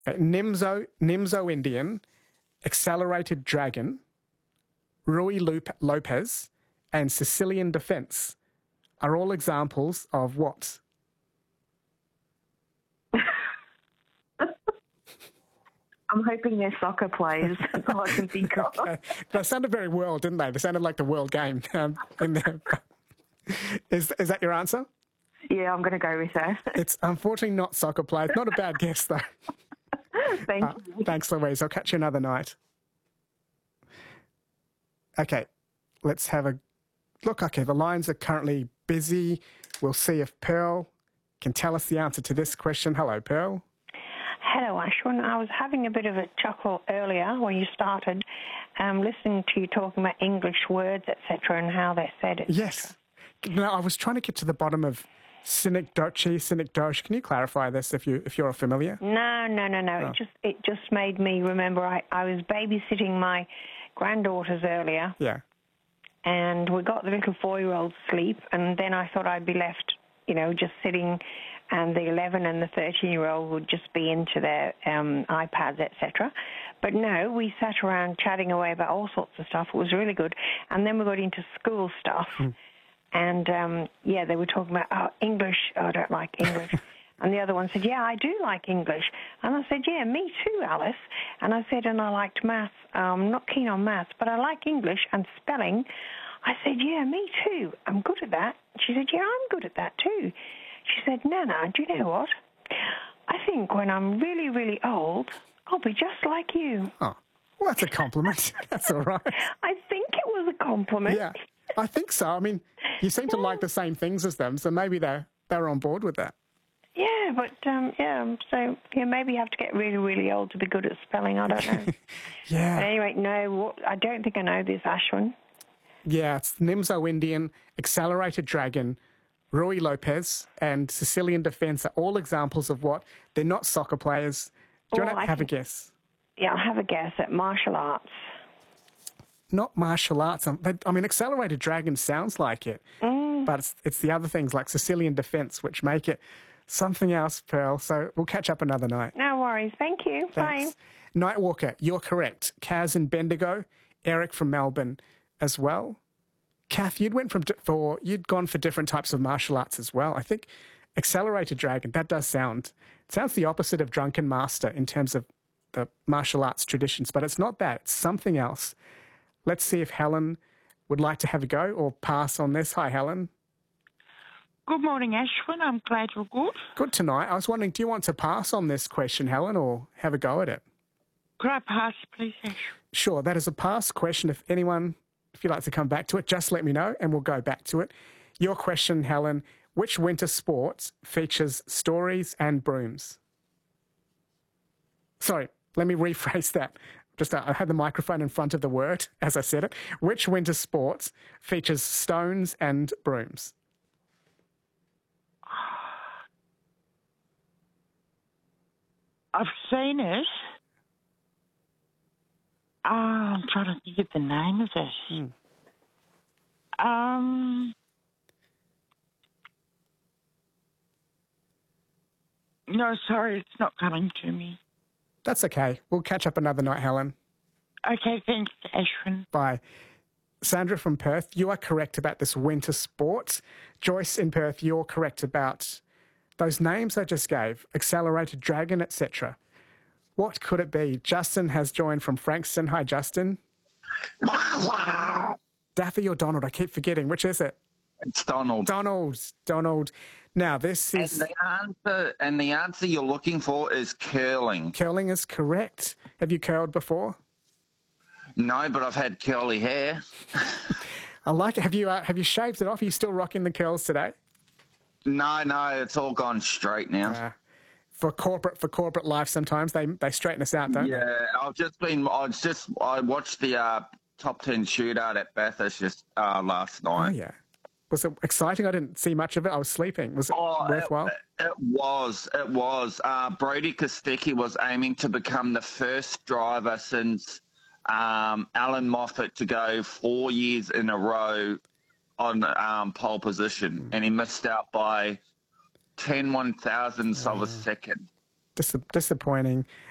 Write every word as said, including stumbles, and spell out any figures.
Uh, Nimzo, Nimzo Indian, Accelerated Dragon, Rui Lup- Lopez, and Sicilian Defence are all examples of what? I'm hoping they're soccer players. That's all I can think of. Okay. They sounded very world, didn't they? They sounded like the world game um, in there. Is, is that your answer? Yeah, I'm going to go with that. It's unfortunately not soccer players. Not a bad guess, though. Thank Uh, you. thanks, Louise. I'll catch you another night. Okay, let's have a look. Okay, the lines are currently busy. We'll see if Pearl can tell us the answer to this question. Hello, Pearl. Hello, Ashwin. I was having a bit of a chuckle earlier when you started um, listening to you talking about English words, et cetera, and how they're said, et cetera. Yes. No, I was trying to get to the bottom of synecdoche, synecdoche. Can you clarify this if you if you're familiar? No, no, no, no. Oh. It just it just made me remember I, I was babysitting my granddaughters earlier, Yeah. and we got the little four-year-old asleep, and then I thought I'd be left, you know, just sitting, and the eleven and the thirteen-year-old would just be into their um, iPads, et cetera. But no, we sat around chatting away about all sorts of stuff. It was really good. And then we got into school stuff. Mm. And, um, yeah, they were talking about, oh, English, oh, I don't like English. And the other one said, yeah, I do like English. And I said, yeah, me too, Alice. And I said, and I liked maths. I'm not keen on maths, but I like English and spelling. I said, yeah, me too. I'm good at that. She said, yeah, I'm good at that too. She said, Nana, do you know what? I think when I'm really, really old, I'll be just like you. Oh, well, that's a compliment. That's all right. I think it was a compliment. Yeah, I think so. I mean, you seem to like the same things as them, so maybe they're, they're on board with that. Yeah, but, um, yeah, so yeah, maybe you have to get really, really old to be good at spelling. I don't know. Yeah. But anyway, no, what, I don't think I know this, Ashwin. Yeah, it's Nimzo Indian, Accelerated Dragon, Rui Lopez, and Sicilian Defence are all examples of what? They're not soccer players. Do you Oh, want to I have a can- guess? Yeah, I'll have a guess at martial arts. Not martial arts. Um, they- I mean, Accelerated Dragon sounds like it, Mm. but it's, it's the other things like Sicilian Defence which make it something else, Pearl. So we'll catch up another night. No worries. Thank you. Thanks. Bye. Nightwalker, you're correct. Kaz and Bendigo, Eric from Melbourne as well. Kath, you'd went from di- for you'd gone for different types of martial arts as well. I think Accelerated Dragon, that does sound it sounds the opposite of Drunken Master in terms of the martial arts traditions, but it's not that. It's something else. Let's see if Helen would like to have a go or pass on this. Hi, Helen. Good morning, Ashwin. I'm glad you're good. Good tonight. I was wondering, do you want to pass on this question, Helen, or have a go at it? Could I pass, please, Ashwin? Sure, that is a pass question. If anyone, if you'd like to come back to it, just let me know and we'll go back to it. Your question, Helen, which winter sport features stories and brooms? Sorry, let me rephrase that. Just uh, I had the microphone in front of the word as I said it. Which winter sport features stones and brooms? I've seen it. Uh, I'm trying to think of the name of it. Hmm. Um, no, sorry, it's not coming to me. That's okay. We'll catch up another night, Helen. Okay, thanks, Ashwin. Bye. Sandra from Perth, you are correct about this winter sport. Joyce in Perth, you're correct about those names I just gave, Accelerated Dragon, et cetera. What could it be? Justin has joined from Frankston. Hi, Justin. Daffy or Donald? I keep forgetting. Which is it? It's Donald. Donald. Donald. Now, this And is... the answer, and the answer you're looking for is curling. Curling is correct. Have you curled before? No, but I've had curly hair. I like it. Have you, uh, have you shaved it off? Are you still rocking the curls today? No, no, it's all gone straight now. Uh, for corporate for corporate life, sometimes they they straighten us out, don't they? Yeah, I've just been. I was just. I watched the uh, top ten shootout at Bathurst just uh, last Oh night. yeah. Was it exciting? I didn't see much of it. I was sleeping. Was it Oh, worthwhile? It, it was. It was. Uh, Brody Kostecki was aiming to become the first driver since um, Alan Moffat to go four years in a row on um, pole position, and he missed out by ten one thousandths of a second. Dis- disappointing.